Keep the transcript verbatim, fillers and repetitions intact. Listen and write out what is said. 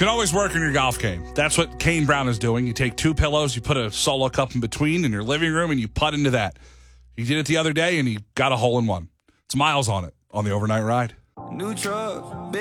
Can always work on your golf game. That's what Kane Brown is doing. You take two pillows, you put a solo cup in between in your living room, and you putt into that. He did it the other day, and he got a hole in one. It's miles on it on the overnight ride. New truck.